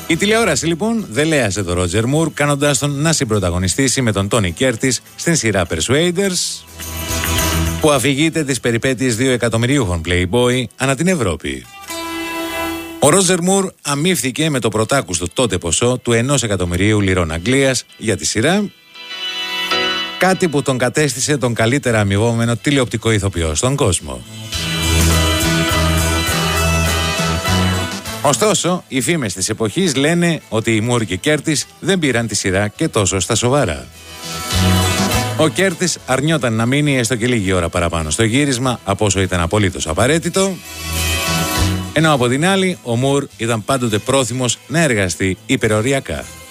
Η τηλεόραση λοιπόν δελέασε τον Ρότζερ Μουρ, κάνοντάς τον να συμπρωταγωνιστήσει με τον Τόνι Κέρτις στην σειρά Persuaders, που αφηγείται τις περιπέτειες 2 εκατομμυρίουχων Playboy ανά την Ευρώπη. Ο Ρότζερ Μουρ αμείφθηκε με το πρωτάκουστο τότε ποσό του 1 εκατομμυρίου λιρών Αγγλίας για τη σειρά, κάτι που τον κατέστησε τον καλύτερα αμοιβόμενο τηλεοπτικό ηθοποιό στον κόσμο. Ωστόσο, οι φήμες της εποχής λένε ότι οι Μουρ και Κέρτις δεν πήραν τη σειρά και τόσο στα σοβαρά. Ο Κέρτις αρνιόταν να μείνει έστω και λίγη ώρα παραπάνω στο γύρισμα από όσο ήταν απολύτως απαραίτητο, ενώ από την άλλη ο Μουρ ήταν πάντοτε πρόθυμος να εργαστεί υπεροριακά.